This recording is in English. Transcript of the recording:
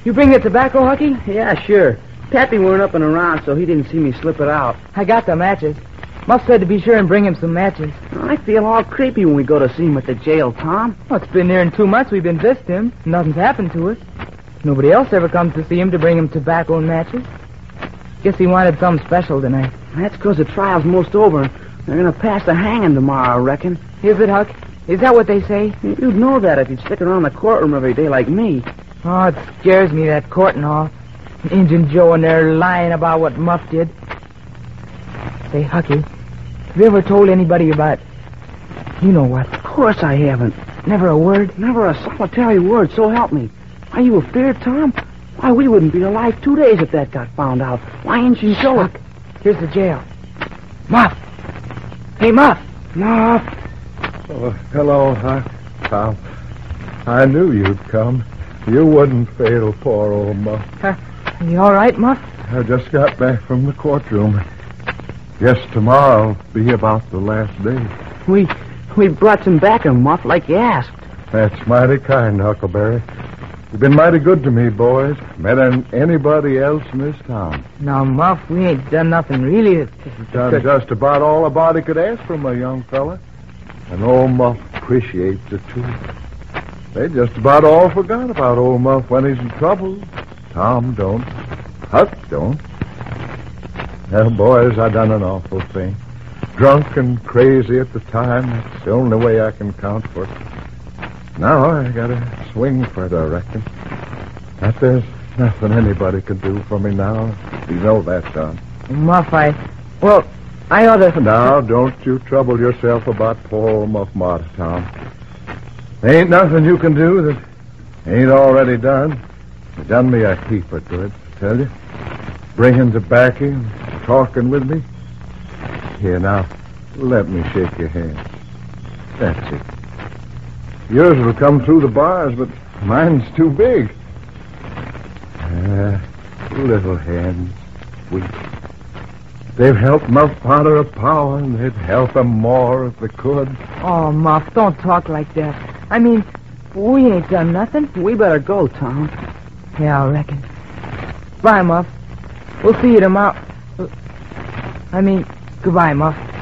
You bring the tobacco, Hucky? Yeah, sure. Pappy weren't up and around, so he didn't see me slip it out. I got the matches. Muff said to be sure and bring him some matches. I feel all creepy when we go to see him at the jail, Tom. Well, it's been near 2 months we've been visiting him. Nothing's happened to us. Nobody else ever comes to see him to bring him tobacco and matches. Guess he wanted something special tonight. That's because the trial's most over. They're going to pass the hanging tomorrow, I reckon. Is it, Huck? Is that what they say? You'd know that if you'd stick around the courtroom every day like me. Oh, it scares me, that court and all. Injun Joe and they're lying about what Muff did. Say, Hucky, have you ever told anybody about... You know what? Of course I haven't. Never a word? Never a solitary word, so help me. Are you afeard, Tom? Why, we wouldn't be alive 2 days if that got found out. Why, Injun Joe... Huck, here's the jail. Muff! Hey, Muff! Muff! Oh, hello, Tom. I knew you'd come. You wouldn't fail poor old Muff. You all right, Muff? I just got back from the courtroom. Guess tomorrow'll be about the last day. We brought some back, Muff, like you asked. That's mighty kind, Huckleberry. You've been mighty good to me, boys. Better than anybody else in this town. Now, Muff, we ain't done nothing really. Done just about all a body could ask from a young fella. And old Muff appreciates it, too. They just about all forgot about old Muff when he's in trouble. Tom don't. Huck don't. Well, boys, I done an awful thing. Drunk and crazy at the time. That's the only way I can count for it. Now I gotta swing for it, I reckon. But there's nothing anybody can do for me now. You know that, Tom. Muff, I ought to... Now, don't you trouble yourself about poor old Muff Marty, Tom. There ain't nothing you can do that ain't already done. You done me a heap of good, I tell you. Bringing tobacco and talking with me. Here, now, let me shake your hand. That's it. Yours will come through the bars, but mine's too big. Little hands, weak. They've helped Muff Potter of power, and they'd help him more if they could. Oh, Muff, don't talk like that. I mean, we ain't done nothing. We better go, Tom. Yeah, I reckon. Bye, Muff. We'll see you tomorrow. Goodbye, Muff.